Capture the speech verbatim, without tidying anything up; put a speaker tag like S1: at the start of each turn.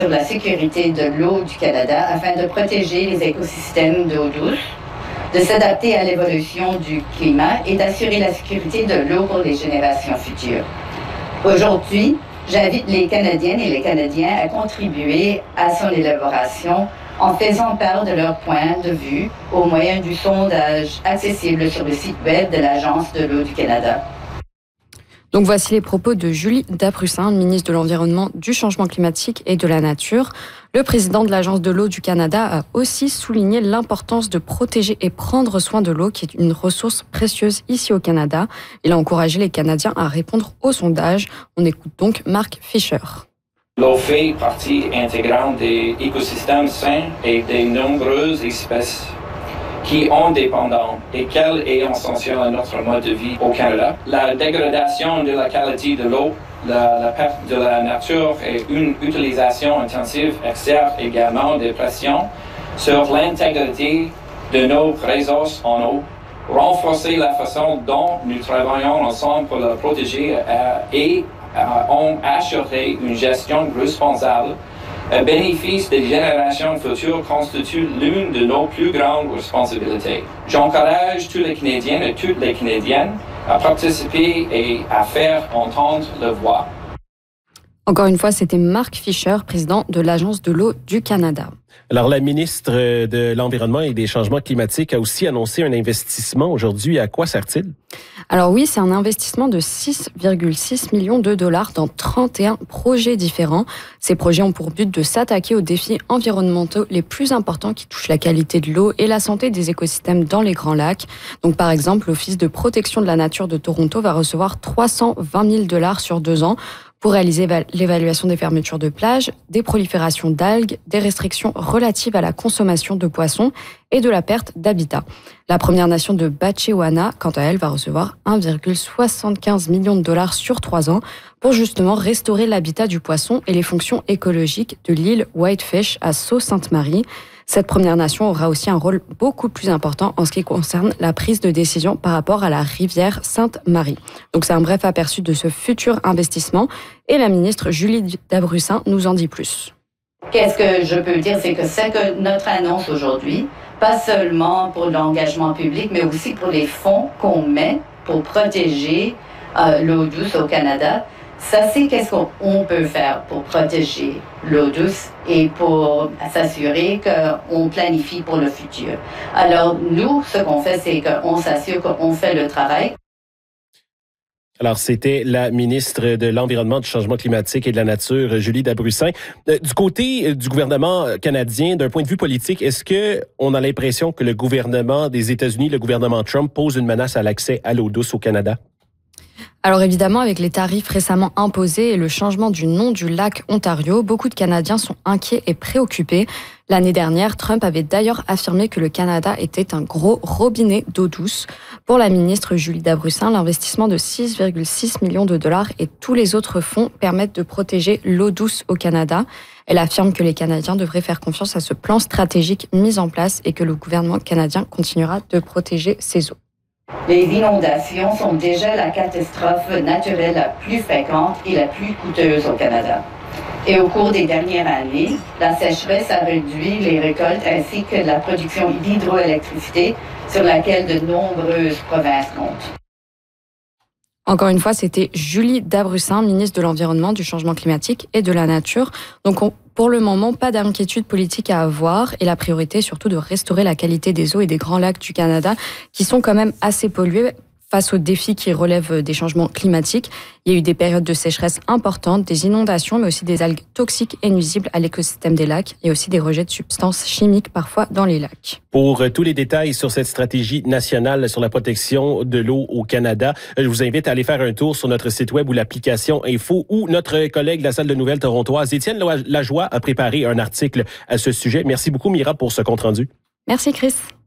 S1: sur la sécurité de l'eau du Canada afin de protéger les écosystèmes d'eau douce, de s'adapter à l'évolution du climat et d'assurer la sécurité de l'eau pour les générations futures. Aujourd'hui, j'invite les Canadiennes et les Canadiens à contribuer à son élaboration en faisant part de leur point de vue au moyen du sondage accessible sur le site web de l'Agence de l'eau du Canada.
S2: Donc voici les propos de Julie Dabrusin, ministre de l'Environnement, du Changement climatique et de la Nature. Le président de l'Agence de l'eau du Canada a aussi souligné l'importance de protéger et prendre soin de l'eau, qui est une ressource précieuse ici au Canada. Il a encouragé les Canadiens à répondre au sondage. On écoute donc Mark Fisher.
S3: L'eau fait partie intégrante des écosystèmes sains et des nombreuses espèces qui en dépendent et qu'elle est essentielle à notre mode de vie au Canada. La dégradation de la qualité de l'eau, la, la perte de la nature et une utilisation intensive exerce également des pressions sur l'intégrité de nos ressources en eau. Renforcer la façon dont nous travaillons ensemble pour la protéger euh, et euh, en assurer une gestion responsable le bénéfice des générations futures constitue l'une de nos plus grandes responsabilités. J'encourage tous les Canadiens et toutes les Canadiennes à participer et à faire entendre leur voix.
S2: Encore une fois, c'était Mark Fisher, président de l'Agence de l'eau du Canada.
S4: Alors, la ministre de l'Environnement et des Changements climatiques a aussi annoncé un investissement aujourd'hui. À quoi sert-il?
S2: Alors oui, c'est un investissement de six virgule six millions de dollars dans trente et un projets différents. Ces projets ont pour but de s'attaquer aux défis environnementaux les plus importants qui touchent la qualité de l'eau et la santé des écosystèmes dans les Grands Lacs. Donc par exemple, l'Office de protection de la nature de Toronto va recevoir trois cent vingt mille dollars sur deux ans pour réaliser l'évaluation des fermetures de plages, des proliférations d'algues, des restrictions relatives à la consommation de poissons et de la perte d'habitat. La Première Nation de Batchewana, quant à elle, va recevoir un virgule soixante-quinze millions de dollars sur trois ans pour justement restaurer l'habitat du poisson et les fonctions écologiques de l'île Whitefish à Sault-Sainte-Marie. Cette Première Nation aura aussi un rôle beaucoup plus important en ce qui concerne la prise de décision par rapport à la rivière Sainte-Marie. Donc c'est un bref aperçu de ce futur investissement et la ministre Julie Dabrusin nous en dit plus.
S1: Qu'est-ce que je peux dire, c'est que c'est que notre annonce aujourd'hui, pas seulement pour l'engagement public, mais aussi pour les fonds qu'on met pour protéger euh, l'eau douce au Canada. Ça, c'est qu'est-ce qu'on peut faire pour protéger l'eau douce et pour s'assurer qu'on planifie pour le futur. Alors, nous, ce qu'on fait, c'est qu'on s'assure qu'on fait le travail.
S4: Alors, c'était la ministre de l'Environnement, du Changement climatique et de la Nature, Julie Dabrusin. Du côté du gouvernement canadien, d'un point de vue politique, est-ce que on a l'impression que le gouvernement des États-Unis, le gouvernement Trump, pose une menace à l'accès à l'eau douce au Canada?
S2: Alors évidemment, avec les tarifs récemment imposés et le changement du nom du lac Ontario, beaucoup de Canadiens sont inquiets et préoccupés. L'année dernière, Trump avait d'ailleurs affirmé que le Canada était un gros robinet d'eau douce. Pour la ministre Julie Dabrusin, l'investissement de six virgule six millions de dollars et tous les autres fonds permettent de protéger l'eau douce au Canada. Elle affirme que les Canadiens devraient faire confiance à ce plan stratégique mis en place et que le gouvernement canadien continuera de protéger ses eaux.
S1: Les inondations sont déjà la catastrophe naturelle la plus fréquente et la plus coûteuse au Canada. Et au cours des dernières années, la sécheresse a réduit les récoltes ainsi que la production d'hydroélectricité sur laquelle de nombreuses provinces comptent.
S2: Encore une fois, c'était Julie Dabrusin, ministre de l'Environnement, du Changement climatique et de la Nature. Donc, on, pour le moment, pas d'inquiétude politique à avoir et la priorité est surtout de restaurer la qualité des eaux et des grands lacs du Canada qui sont quand même assez pollués face aux défis qui relèvent des changements climatiques. Il y a eu des périodes de sécheresse importantes, des inondations, mais aussi des algues toxiques et nuisibles à l'écosystème des lacs et aussi des rejets de substances chimiques parfois dans les lacs.
S4: Pour tous les détails sur cette stratégie nationale sur la protection de l'eau au Canada, je vous invite à aller faire un tour sur notre site web ou l'application Info où notre collègue de la salle de nouvelles torontoise, Étienne Lajoie, a préparé un article à ce sujet. Merci beaucoup, Mira, pour ce compte-rendu.
S2: Merci, Chris.